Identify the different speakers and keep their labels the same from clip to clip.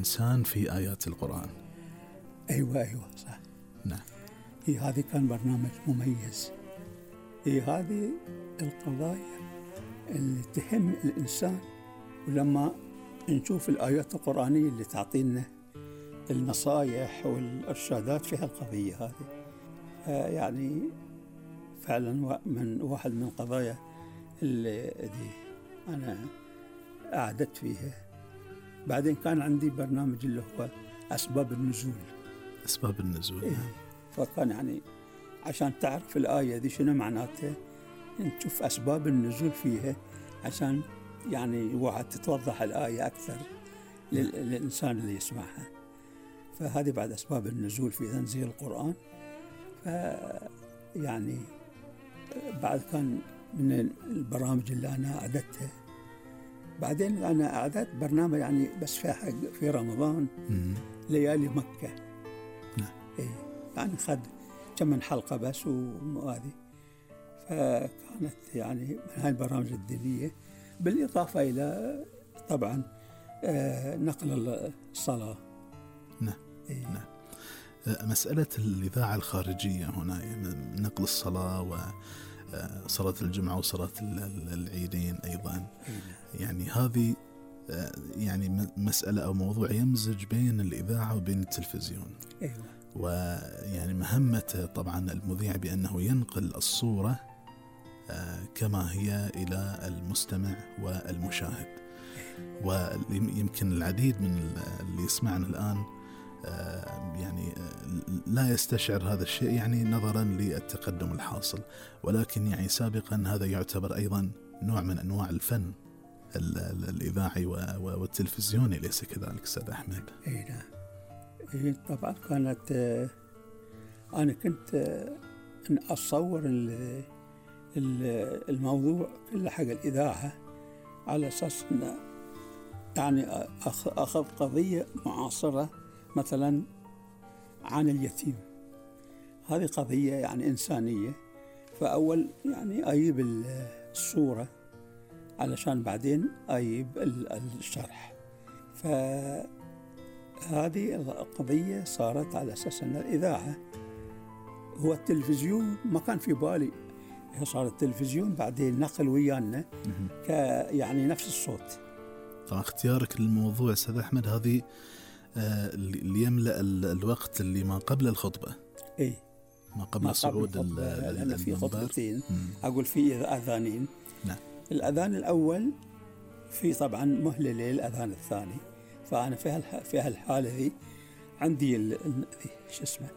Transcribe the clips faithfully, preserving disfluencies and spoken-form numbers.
Speaker 1: الإنسان في آيات القرآن.
Speaker 2: أيوة أيوة صح.
Speaker 1: نعم.
Speaker 2: هي هذه كان برنامج مميز. هي هذه القضايا اللي تهم الإنسان، ولما نشوف الآيات القرآنية اللي تعطينا النصائح والإرشادات في هالقضية هذه، يعني فعلا من واحد من القضايا اللي دي أنا قعدت فيها. بعدين كان عندي برنامج اللي هو أسباب النزول.
Speaker 1: أسباب النزول.
Speaker 2: إيه. فكان يعني عشان تعرف الآية دي شنو معناتها نشوف أسباب النزول فيها، عشان يعني واحد تتوضح الآية أكثر للإنسان اللي يسمعها. فهذه بعد أسباب النزول في تنزيل القرآن. فيعني بعد كان من البرامج اللي أنا أعددتها. بعدين أنا أعددت برنامج يعني بس في حق في رمضان، ليالي مكة.
Speaker 1: نعم.
Speaker 2: إيه يعني خد كم حلقة بس وهذه. فكانت يعني من هاي البرامج الدينية، بالإضافة إلى طبعا آه نقل الصلاة.
Speaker 1: نعم.
Speaker 2: إيه.
Speaker 1: نعم. مسألة الإذاعة الخارجية هنا، يعني نقل الصلاة وصلاة الجمعة وصلاة العيدين أيضا، يعني هذه يعني مسألة أو موضوع يمزج بين الإذاعة وبين التلفزيون.
Speaker 2: أيوة.
Speaker 1: ويعني مهمته طبعا المذيع بأنه ينقل الصورة كما هي إلى المستمع والمشاهد. ويمكن العديد من اللي يسمعنا الآن يعني لا يستشعر هذا الشيء، يعني نظرا للتقدم الحاصل، ولكن يعني سابقا هذا يعتبر أيضا نوع من أنواع الفن الإذاعي والتلفزيوني، ليس كذلك أستاذ أحمد؟
Speaker 2: أي نعم. إيه طبعا كانت أنا كنت أصور الموضوع كله حق الإذاعة على أساس أن يعني أخذ قضية معاصرة مثلا عن اليتيم. هذه قضية يعني إنسانية، فأول يعني أجيب الصورة علشان بعدين أجيب الشرح. فهذه القضية صارت على أساس أن الإذاعة هو التلفزيون ما كان في بالي، صار التلفزيون بعدين نقل ويانا ك يعني نفس الصوت.
Speaker 1: طبعا اختيارك للموضوع أستاذ أحمد هذه آه اللي يملأ الوقت اللي ما قبل الخطبة.
Speaker 2: إيه
Speaker 1: ما قبل ما صعود
Speaker 2: المنبر. أنا في خطبتين أقول في أذانين.
Speaker 1: نعم.
Speaker 2: الأذان الأول في طبعا مهلة للأذان الثاني. فأنا في هالح في هالحالة ذي عندي ال شو اسمه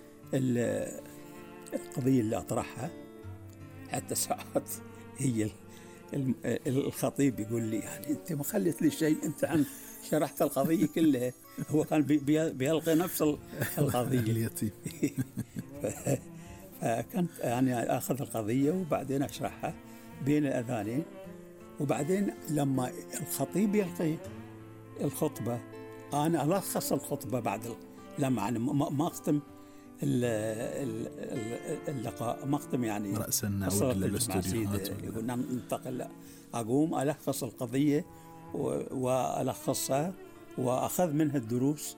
Speaker 2: القضية اللي أطرحها. حتى ساعات هي الخطيب يقول لي يعني أنت ما خليت لي شيء، أنت عن شرحت القضية كلها. هو كان بي بيلقي نفس القضية
Speaker 1: اليتيم.
Speaker 2: فكنت يعني أخذ القضية وبعدين أشرحها بين الأذانين، وبعدين لما الخطيب يلقي الخطبة أنا ألخص الخطبة بعد لما يعني ما أختم اللقاء، ما أختم يعني
Speaker 1: رأسا نعود للاستوديوهات.
Speaker 2: يقول ننتقل، أقوم ألخص القضية وألخصها وأخذ منها الدروس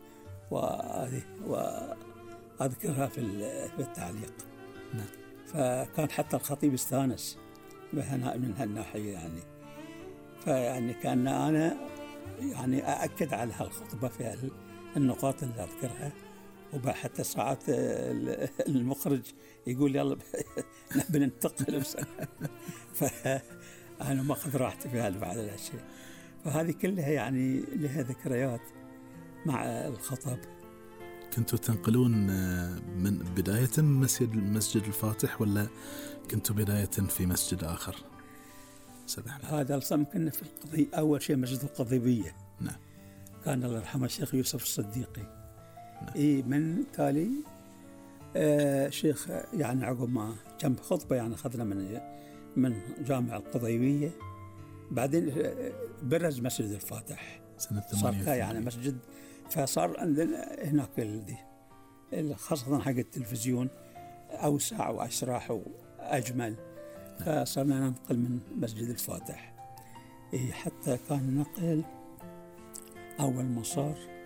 Speaker 2: وأذكرها في التعليق.
Speaker 1: نعم.
Speaker 2: فكان حتى الخطيب استانس بهنا من هالناحية يعني. فيعني كان أنا يعني أأكد على هالخطبة في النقاط اللي أذكرها. وحتى ساعات المخرج يقول يلا بننتقل. فأنا ما أخذ راحتي في هالبعض الأشياء. فهذه كلها يعني لها ذكريات مع الخطب.
Speaker 1: كنتوا تنقلون من بداية مسجد المسجد الفاتح ولا كنتوا بداية في مسجد آخر؟
Speaker 2: هذا الصم كنا في القضية أول شيء مسجد القضيبية.
Speaker 1: نعم.
Speaker 2: كان الله يرحمه الشيخ يوسف الصديقي.
Speaker 1: نعم.
Speaker 2: إيه من تالي آه شيخ يعني عقب ما كم خطبة يعني أخذنا من من جامع القضيبية. بعدين برز مسجد الفاتح
Speaker 1: سنة
Speaker 2: صار يعني مسجد. فصار عندنا هناك الدي خاصة حق التلفزيون أوسع وأشرح وأجمل. فصرنا ننقل من مسجد الفاتح. إيه حتى كان نقل أول ما صار